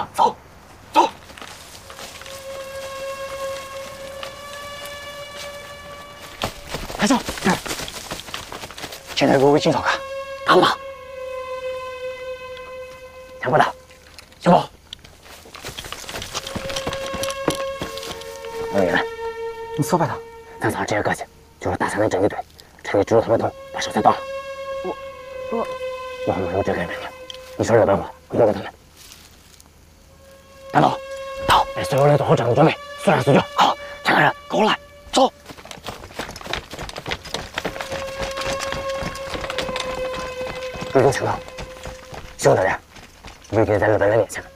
了，走，走。快走！现在给我微信照看，看不到，看不到，小宝。王源，你说吧他，咱仨直接过去，就是大山的正义队，趁你堵住他们头，把手才断了。我们有这个能力，你说热等会，回头给他们。大刀，到，给所有人做好战斗准备，速战速决。好，3个人，跟我来，走。别给我听到，兄弟们，没给在日本人面前